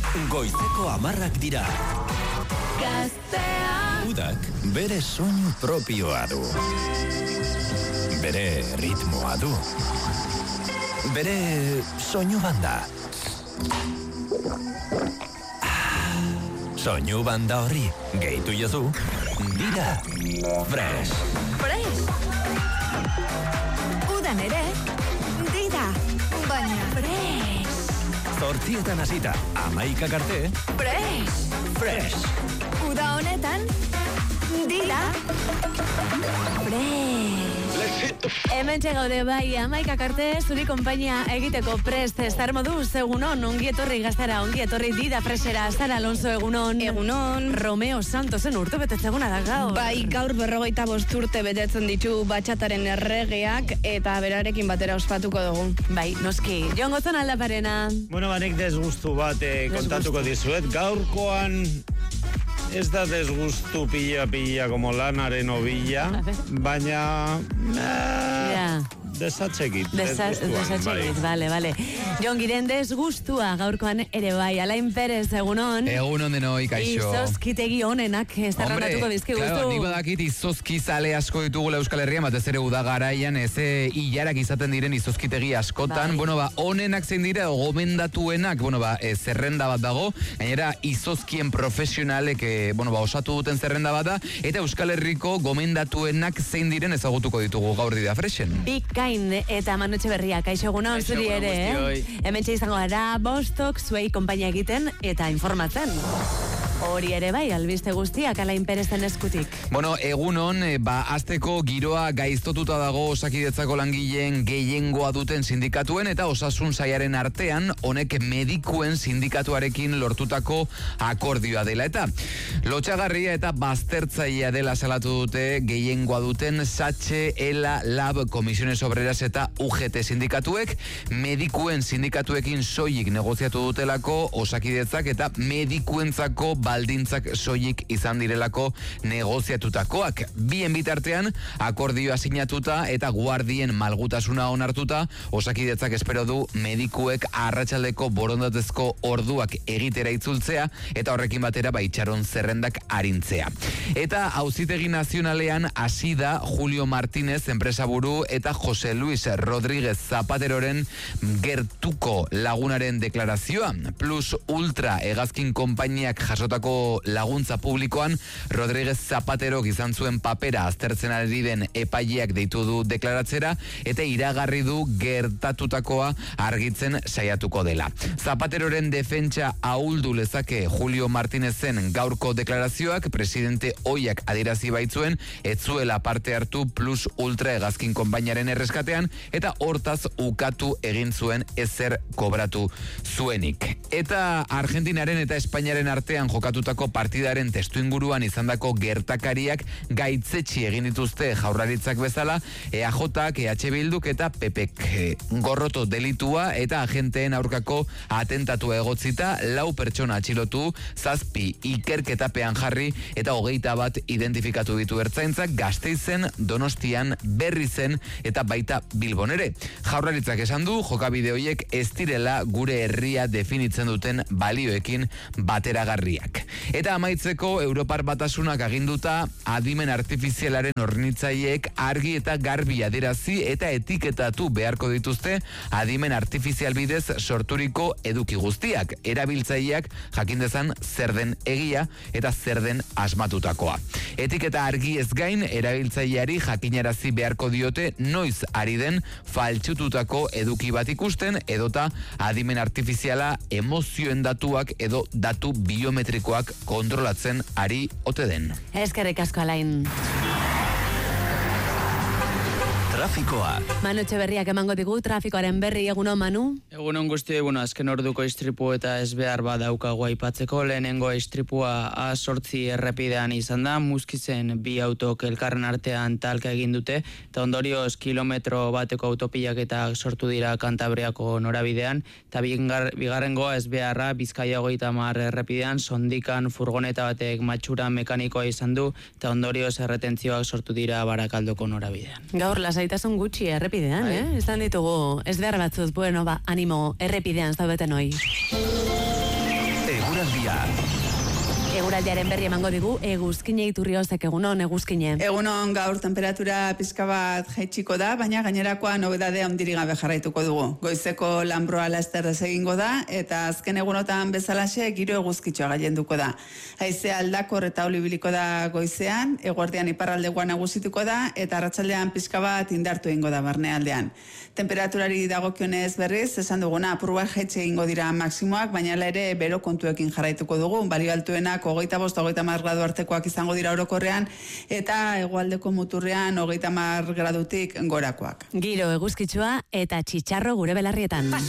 Goizeko 10 dira. Gaztea. Udak bere soinu propioa du. Bere ritmoa du. Bere soinu banda. Soinu banda horri gehitu jozu. Dira Fresh. Fresh. Udan ere, dira, baina fresh. Zortzietan hasita 11 arte. Fresh. Fresh. Uda honetan, dira fresh. Hemen txegaude bai, 11 arte, zuri konpainia egiteko prest, estar moduz, egunon, ongi etorri gaztara, ongi etorri dida freshera, Sara Alonso egunon. Egunon. Romeo Santosen urte betetzeguna da gaur. Bai, gaur 45 urte betetzen ditu batxataren erregeak, eta berarekin batera ospatuko dugu. Bai, noski, Jon Gozon aldaparena. Bueno, banek desgustu bat kontatuko dizuet. Gaurkoan ez da desgustu pilla como lanaren obilla, baina desatxekit. Desatxekit, bale. Jon Giren desgustua gaurkoan ere bai. Alain Perez, egunon. Egunon denoi, kaixo. Izozkitegi honenak estarrandatuko dizkiguzu. Claro, nik badakit izozki zale asko ditugula Euskal Herrian, batez ere udagaraian, hilarak izaten diren izozkitegi askotan. Bai. Bueno, honenak zein dira, gomendatuenak, zerrenda bat dago, gainera izozkien profesionalek, osatu duten zerrenda bat da, eta Euskal Herriko gomendatuenak zein diren ezagutuko ditugu gaur dira freshen. Bikain eta Manotxe Berria, kaixo egunon, zuri ere, hementxe izango gara, bostok, zuei konpainia egiten eta informatzen. Hori ere bai, albiste guztiak Alain Perezen eskutik. Bueno, egunon, azteko giroa gaiztotuta dago Osakidetzako langileen gehiengoa duten sindikatuen eta osasun sailaren artean, honek medikuen sindikatuarekin lortutako akordioa dela. Eta lotxagarria eta baztertzailea dela salatu dute gehiengoa duten Satxe, ELA, LAB, Comisiones Obreras eta UGT sindikatuek, medikuen sindikatuekin soilik negoziatu dutelako Osakidetzak eta medikuentzako baldintzak soilik izan direlako negoziatutakoak. Bien bitartean, akordioa sinatuta eta guardien malgutasuna onartuta, Osakidetzak espero du medikuek arratsaldeko borondatezko orduak egitera itzultzea eta horrekin batera itxaron zerrendak arintzea. Eta Auzitegi Nazionalean hasi da Julio Martínez enpresaburu eta Jose Luis Rodríguez Zapateroren gertuko lagunaren deklarazioa. Plus Ultra hegazkin konpainiak jasotako laguntza publikoan Rodríguez Zapatero izan zuen papera aztertzen ari den epaileak deitu du deklaratzera eta iragarri du gertatutakoa argitzen saiatuko dela. Zapateroren defentsa ahuldu lezake Julio Martínezen gaurko deklarazioak, presidente ohiak adierazi baitzuen ez zuela parte hartu Plus Ultra hegazkin konpainiaren erreskatean eta hortaz ukatu egin zuen ezer kobratu zuenik. Eta Argentinaren eta Espainiaren artean jokatutako partidaren testuinguruan izandako gertakariak gaitzetsi egin dituzte Jaurlaritzak bezala, EAJak, EH Bilduk eta PPk. Gorroto delitua eta agenteen aurkako atentatua egotzita, 4 pertsona atxilotu, 7 ikerketapean jarri eta 21 identifikatu ditu ertzaintzak Gasteizen, Donostian, Berrizen eta baita Bilbon ere. Jaurlaritzak esan du jokabide horiek ez direla gure herria definitzen duten balioekin bateragarriak. Eta amaitzeko Europar Batasunak aginduta adimen artifizialaren hornitzaileek argi eta garbi adierazi eta etiketatu beharko dituzte adimen artifizial bidez sorturiko eduki guztiak. Erabiltzaileak jakin dezan zer den egia eta zer den asmatutakoa. Etiketa argi ez gain, erabiltzaileari jakinarazi beharko diote noiz ari den faltsututako eduki bat ikusten edota adimen artifiziala emozioen datuak edo datu biometrikoak kontrolatzen ari ote den. Eskerrik asko Alain. Trafikoa. Manu Etxeberriak emango digu trafikoaren berri. Egunon, Manu? Egunon guzti, azken orduko istripu eta ez behar badaukagu aipatzeko. Lehenengo istripua A8 errepidean izan da, Muskizen 2 autok elkarren artean talka egin dute, eta ondorioz kilometro bateko autopilaketak sortu dira Kantabriako norabidean, eta bigarrengoa ez beharra Bizkaia 30 errepidean, Sondikan furgoneta batek matxura mekanikoa izan du, eta ondorioz erretentzioak sortu dira Barakaldoko norabidean. Gaur lasaitasun gutxi errepidean, Izan ditugu ez behar batzuz, animo, errepidean zaudeten hoi. eguraldia. Eguraldiaren berri emango digu, eguzkine iturriozek, egunon, eguzkine. Egunon, gaur temperatura pizka bat jaitsiko da, baina gainerakoa nobedadea handirik gabe jarraituko dugu. Goizeko lanbroa lasterrez egingo da, eta azken egunotan bezalaxe giro eguzkitxoa gailenduko da. Haizea aldakor eta olibiliko da goizean, eguerdian iparraldekoa nagusituko da, eta arratsaldean pizka bat indartu egingo da barnealdean. Temperaturari dagokionez berriz, esan duguna, apur bat jaitsi egingo dira maksimoak, baina ere bero kontuekin jarraituko dugu. Balio altuenak 25-30 gradu artekoak izango dira orokorrean, eta hegoaldeko muturrean 30 gradutik gorakoak. Giro eguzkitsua eta txitxarro gure belarrietan.